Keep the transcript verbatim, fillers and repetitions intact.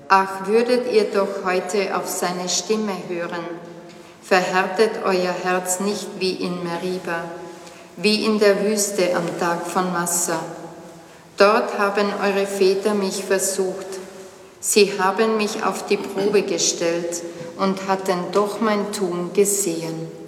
Ach, würdet ihr doch heute auf seine Stimme hören. Verhärtet euer Herz nicht wie in Meriba, wie in der Wüste am Tag von Massa. Dort haben eure Väter mich versucht. Sie haben mich auf die Probe gestellt und hatten doch mein Tun gesehen.